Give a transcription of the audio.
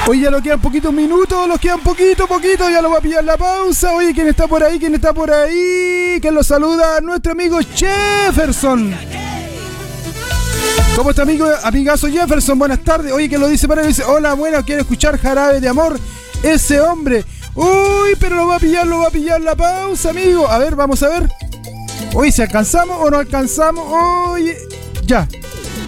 Oye, ya nos quedan poquitos minutos, nos quedan poquito, ya lo va a pillar la pausa. Oye, ¿quién está por ahí? ¿Quién lo saluda? Nuestro amigo Jefferson. ¿Cómo está, amigazo Jefferson? Buenas tardes. Oye, ¿quién lo dice para él? Dice, hola, bueno, quiero escuchar Jarabe de Amor. Ese hombre. Uy, pero lo va a pillar la pausa, amigo. A ver, vamos a ver. Oye, si alcanzamos o no alcanzamos. Oye, ya.